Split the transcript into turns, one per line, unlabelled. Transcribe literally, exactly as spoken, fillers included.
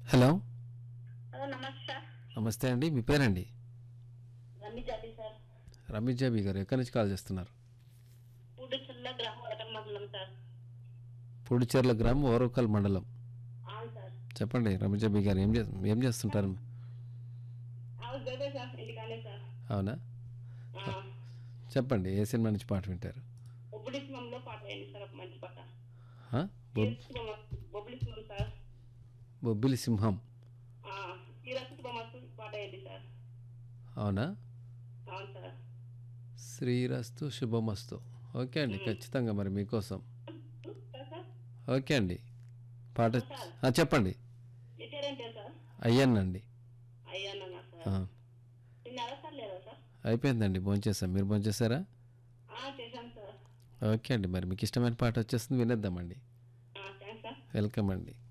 Hello.
Hello నమస్తే sir.
నమస్తే అండి, మీ పేరండి?
రమ్మిజాబి సార్.
రమీజాబీ గారు ఎక్కడి నుంచి కాల్ చేస్తున్నారు?
పూడిచెర్ల గ్రామం వరకల్ మండలం సార్.
పూడిచెర్ల గ్రామం ఓరకల్ మండలం.
అవును సార్.
చెప్పండి రమీజాబీ గారు, ఏం చే ఏం చేస్తుంటారు?
అవును గదే సార్, ఇంటికానే సార్.
అవునా,
ఆ,
చెప్పండి ఏ సినిమా నుంచి పాట వింటారు?
బొబ్బిలి సింహంలో పాట వేయండి సార్, ఒక మంచి పాట.
ఆ? బొబ్
బొబ్బిలి సింహం సార్.
బొబ్బిలి సింహం.
ఆ, శ్రీరస్తు శుభమస్తు పాట వేయండి సార్.
అవునా,
అవును సార్.
శ్రీరస్తు శుభమస్తు. ఓకే అండి,
ఉమ్.
ఖచ్చితంగా మరి మీకోసం.
సార్ సార్
ఓకే అండి, పాట
సార్.
ఆ, చెప్పండి.
మీ పేరేంటే సార్?
అయ్యానండి.
అయ్యానన్నా సార్.
ఆ,
తిన్నారా సార్, లేదా సార్?
అయిపోయిందండి, భోంచేసాం. మీరు భోంచేసారా?
ఆ, చేశాను సార్.
ఓకే అండి, మరి మీకు ఇష్టమైన పాట వచ్చేస్తుంది, వినేద్దామండి.
Thanks sir.
వెల్కమ్ అండి.